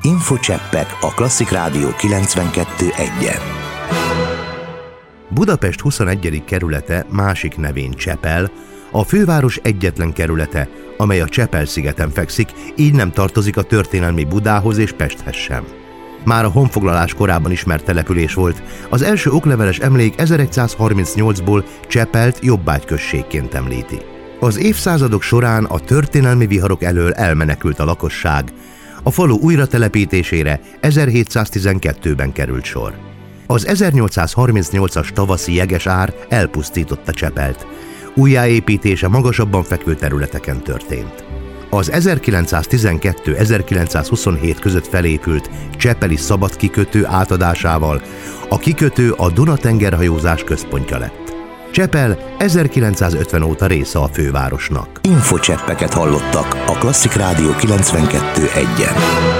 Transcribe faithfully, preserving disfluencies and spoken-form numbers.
Infocseppek a Klasszik Rádió kilencvenkettő egyen. Budapest huszonegyedik kerülete másik nevén Csepel, a főváros egyetlen kerülete, amely a Csepel-szigeten fekszik, így nem tartozik a történelmi Budához és Pesthez sem. Már a honfoglalás korában ismert település volt, az első okleveles emlék ezeregyszázharmincnyolcból Csepelt jobbágyközségként említi. Az évszázadok során a történelmi viharok elől elmenekült a lakosság, a falu újratelepítésére ezerhétszáztizenkettőben került sor. Az ezernyolcszázharmincnyolcas tavaszi jegesár elpusztította Csepelt, újjáépítése magasabban fekvő területeken történt. Az ezerkilencszáztizenkettő-ezerkilencszázhuszonhét között felépült csepeli szabadkikötő átadásával a kikötő a Duna-tengerhajózás központja lett. Csepel ezerkilencszázötven óta része a fővárosnak. Infocseppeket hallottak a Klasszik Rádió kilencvenkettő egyen.